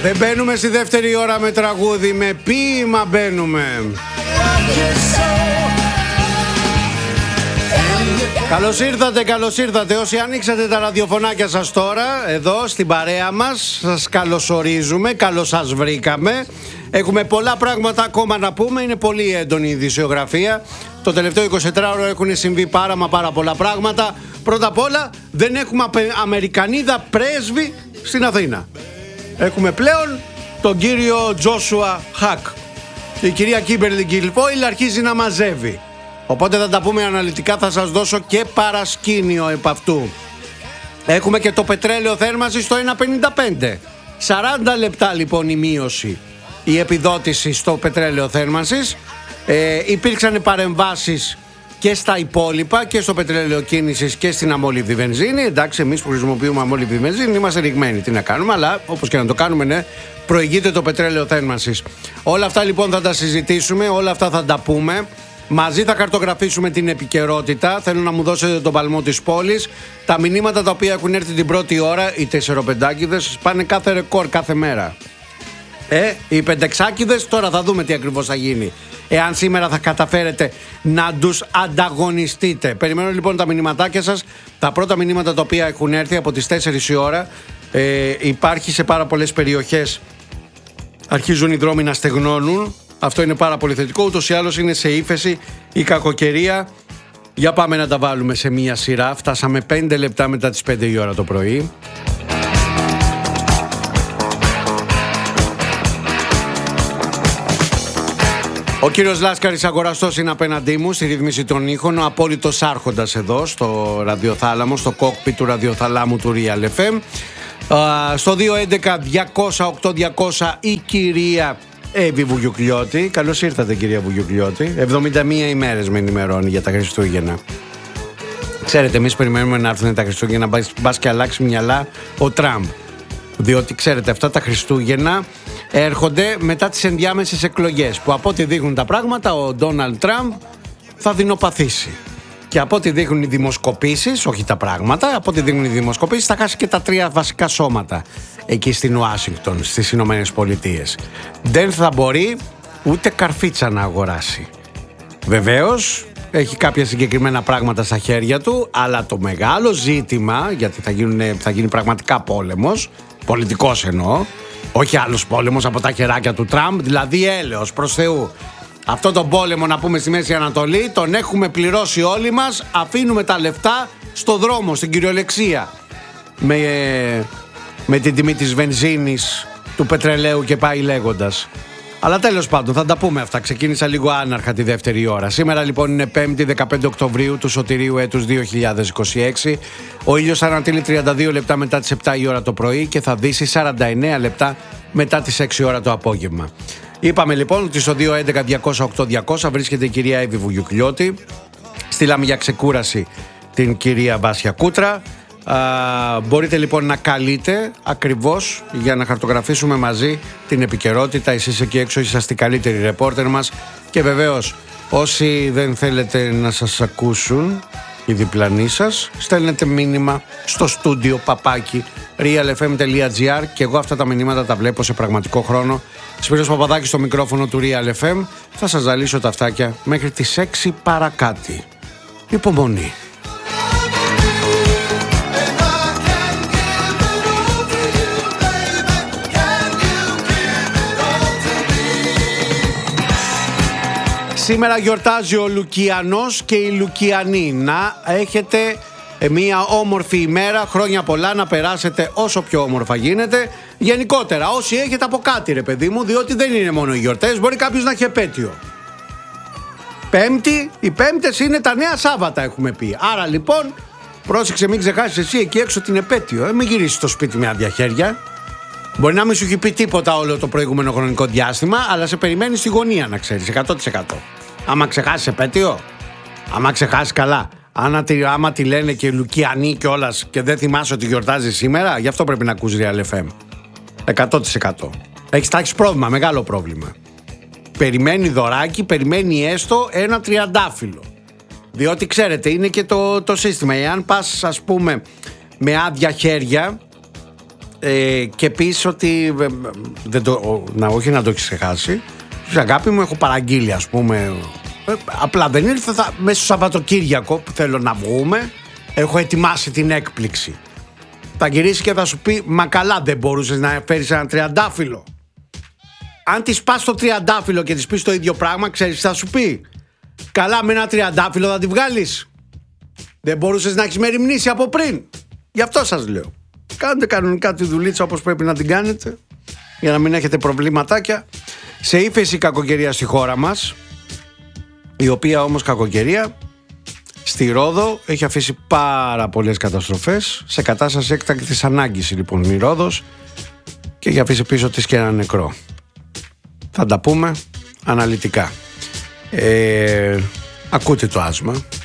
Δεν μπαίνουμε στη δεύτερη ώρα με τραγούδι, με ποίημα μπαίνουμε. Καλώς ήρθατε όσοι ανοίξατε τα ραδιοφωνάκια σας τώρα, εδώ στην παρέα μας. Σας καλωσορίζουμε, καλώς σας βρήκαμε. Έχουμε πολλά πράγματα ακόμα να πούμε, είναι πολύ έντονη η ειδησιογραφία. Το τελευταίο 24ωρο έχουν συμβεί πάρα πολλά πράγματα. Πρώτα απ' όλα δεν έχουμε Αμερικανίδα πρέσβη στην Αθήνα. Έχουμε πλέον τον κύριο Τζόσουα Χακ. Η κυρία Κίμπερλι Γκιλφόιλ αρχίζει να μαζεύει. Οπότε θα τα πούμε αναλυτικά, θα σας δώσω και παρασκήνιο επ' αυτού. Έχουμε και το πετρέλαιο θέρμανσης στο 1,55. 40 λεπτά λοιπόν η μείωση, η επιδότηση στο πετρέλαιο θέρμανσης. Υπήρξαν παρεμβάσεις και στα υπόλοιπα, και στο πετρέλαιο κίνησης και στην αμόλυβδη βενζίνη. Εντάξει, εμείς που χρησιμοποιούμε αμόλυβδη βενζίνη είμαστε ρηγμένοι, τι να κάνουμε, αλλά όπως και να το κάνουμε, ναι, προηγείται το πετρέλαιο θέρμανσης. Όλα αυτά λοιπόν θα τα συζητήσουμε, όλα αυτά θα τα πούμε. Μαζί θα χαρτογραφήσουμε την επικαιρότητα. Θέλω να μου δώσετε τον παλμό της πόλης. Τα μηνύματα τα οποία έχουν έρθει την πρώτη ώρα, οι τεσσεροπεντάκηδες πάνε κάθε ρεκόρ κάθε μέρα. Οι πεντεξάκηδες τώρα θα δούμε τι ακριβώς θα γίνει, εάν σήμερα θα καταφέρετε να τους ανταγωνιστείτε. Περιμένω λοιπόν τα μηνυματάκια σας. Τα πρώτα μηνύματα τα οποία έχουν έρθει από τις 4 η ώρα. Υπάρχει σε πάρα πολλές περιοχές, αρχίζουν οι δρόμοι να στεγνώνουν. Αυτό είναι πάρα πολύ θετικό. Ούτως ή άλλως είναι σε ύφεση η κακοκαιρία. Για πάμε να τα βάλουμε σε μία σειρά. Φτάσαμε 5 λεπτά μετά τις 5 η ώρα το πρωί. Ο κύριος Λάσκαρης Αγοραστός είναι απέναντί μου στη ρύθμιση των ήχων, ο απόλυτος άρχοντας εδώ στο ραδιοθάλαμο, στο κόκπι του ραδιοθαλάμου του Real FM. Στο 211-200-8200 η κυρία Εύη Βουγιουκλιώτη. Καλώς ήρθατε κυρία Βουγιουκλιώτη. 71 ημέρες με ενημερώνει για τα Χριστούγεννα. Ξέρετε, εμείς περιμένουμε να έρθουν τα Χριστούγεννα, μπας και αλλάξει μυαλά ο Τραμπ. Διότι ξέρετε, αυτά τα Χριστούγεννα έρχονται μετά τις ενδιάμεσες εκλογές, που από ό,τι δείχνουν τα πράγματα ο Ντόναλντ Τραμπ θα δεινοπαθήσει. Και από ό,τι δείχνουν οι δημοσκοπήσεις, όχι τα πράγματα, από ό,τι δείχνουν οι δημοσκοπήσεις, θα χάσει και τα 3 βασικά σώματα εκεί στην Ουάσιγκτον, στις Ηνωμένες Πολιτείες. Δεν θα μπορεί ούτε καρφίτσα να αγοράσει. Βεβαίως έχει κάποια συγκεκριμένα πράγματα στα χέρια του, αλλά το μεγάλο ζήτημα, γιατί θα γίνει πραγματικά πόλεμος, πολιτικός εννοώ, όχι άλλος πόλεμος από τα χεράκια του Τραμπ, δηλαδή έλεος προς Θεού. Αυτό τον πόλεμο, να πούμε, στη Μέση Ανατολή τον έχουμε πληρώσει όλοι μας. Αφήνουμε τα λεφτά στο δρόμο, στην κυριολεξία, με την τιμή της βενζίνης, του πετρελαίου και πάει λέγοντας. Αλλά τέλος πάντων θα τα πούμε αυτά. Ξεκίνησα λίγο άναρχα τη δεύτερη ώρα. Σήμερα λοιπόν είναι 5η 15 Οκτωβρίου του σωτηρίου έτους 2026. Ο ήλιος θα ανατείλει 32 λεπτά μετά τις 7 η ώρα το πρωί και θα δύσει 49 λεπτά μετά τις 6 η ώρα το απόγευμα. Είπαμε λοιπόν ότι στο 211-200-8200 βρίσκεται η κυρία Εύη Βουγιουκλιώτη. Στείλαμε για ξεκούραση την κυρία Βάσια Κούτρα. Μπορείτε λοιπόν να καλείτε ακριβώς για να χαρτογραφήσουμε μαζί την επικαιρότητα. Εσείς εκεί έξω είσαστε οι καλύτεροι ρεπόρτερ μας. Και βεβαίως όσοι δεν θέλετε να σας ακούσουν, οι διπλανοί σας, στέλνετε μήνυμα στο στούντιο παπάκι realfm.gr και εγώ αυτά τα μηνύματα τα βλέπω σε πραγματικό χρόνο. Σπύρος Παπαδάκης στο μικρόφωνο του Real FM. Θα σας ζαλίσω τα αυτάκια μέχρι τις 6 παρακάτι. Υπομονή. Σήμερα γιορτάζει ο Λουκιανός και η Λουκιανή. Να έχετε μια όμορφη ημέρα, χρόνια πολλά, να περάσετε όσο πιο όμορφα γίνεται. Γενικότερα, όσοι έχετε από κάτι ρε παιδί μου, διότι δεν είναι μόνο οι γιορτές, μπορεί κάποιος να έχει επέτειο. Πέμπτη, οι Πέμπτες είναι τα νέα Σάββατα έχουμε πει. Άρα λοιπόν, πρόσεξε μην ξεχάσεις εσύ εκεί έξω την επέτειο. Μην γυρίσεις στο σπίτι με άδεια χέρια. Μπορεί να μην σου έχει πει τίποτα όλο το προηγούμενο χρονικό διάστημα, αλλά σε περιμένει στη γωνία να ξέρεις, 100%. Άμα ξεχάσεις επέτειο, άμα ξεχάσεις καλά. Άμα τη λένε και Λουκιανοί κιόλας και δεν θυμάσαι ότι γιορτάζει σήμερα, γι' αυτό πρέπει να ακούς Real FM. 100%. Θα έχεις πρόβλημα, μεγάλο πρόβλημα. Περιμένει δωράκι, περιμένει έστω ένα τριαντάφυλλο. Διότι ξέρετε, είναι και το σύστημα. Εάν πας, ας πούμε, με άδεια χέρια, και πεις ότι όχι να το έχεις ξεχάσει. Αγάπη μου, έχω παραγγείλει, ας πούμε. Απλά δεν ήρθε. Μέσα στο Σαββατοκύριακο που θέλω να βγούμε, έχω ετοιμάσει την έκπληξη. Θα γυρίσει και θα σου πει: μα καλά, δεν μπορούσες να φέρεις ένα τριαντάφυλλο? Αν της πας το τριαντάφυλλο και της πεις το ίδιο πράγμα, ξέρεις τι θα σου πει? Καλά, με ένα τριαντάφυλλο θα τη βγάλεις? Δεν μπορούσες να έχεις μεριμνήσει από πριν? Γι' αυτό σας λέω. Κάντε κανονικά τη δουλίτσα όπως πρέπει να την κάνετε, για να μην έχετε προβληματάκια. Σε ύφεση κακοκαιρία στη χώρα μας, η οποία όμως κακοκαιρία στη Ρόδο έχει αφήσει πάρα πολλές καταστροφές. Σε κατάσταση έκτακτης ανάγκης λοιπόν η Ρόδος, και έχει αφήσει πίσω της και ένα νεκρό. Θα τα πούμε αναλυτικά. Ακούτε το άσμα.